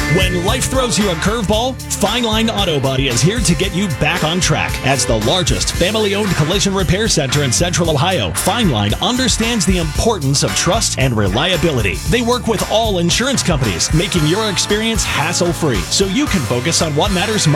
When life throws you a curveball, Fine Line Auto Body is here to get you back on track. As the largest family-owned collision repair center in Central Ohio, Fine Line understands the importance of trust and reliability. They work with all insurance companies, making your experience hassle-free so you can focus on what matters most.